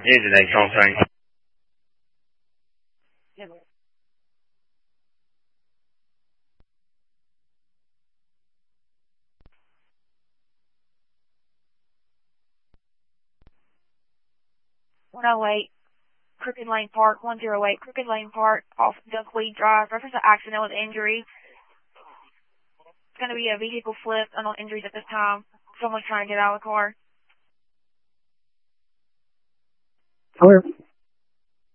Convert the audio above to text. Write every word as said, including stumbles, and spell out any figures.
Engine eight, call sign. one oh eight, Crooked Lane Park, one oh eight, Crooked Lane Park, off Duckweed Drive. Reference to accident with injury. It's going to be a vehicle flip, and no injuries at this time. Someone's trying to get out of the car. Clear.